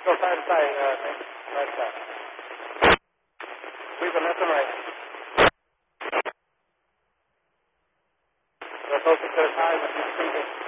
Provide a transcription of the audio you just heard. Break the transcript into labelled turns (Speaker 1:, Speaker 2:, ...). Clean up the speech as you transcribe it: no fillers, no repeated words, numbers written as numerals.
Speaker 1: Go far side, Nick. Right side. Sweep it left and right. We're closer to the tires if you sweep it.